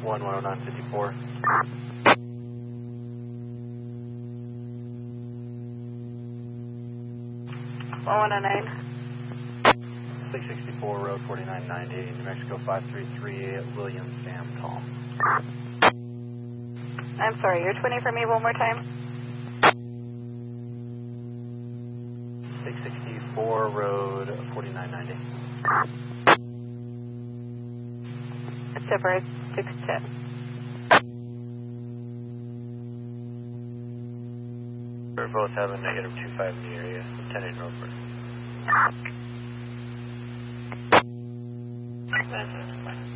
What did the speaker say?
10954. 109. 664 Road 4990, New Mexico 533, William Sam Call. I'm sorry, you're 20 for me one more time. 664 Road 4990. Tipper, 610. We're both having -25 in the area, Lieutenant Norfolk. That's fine.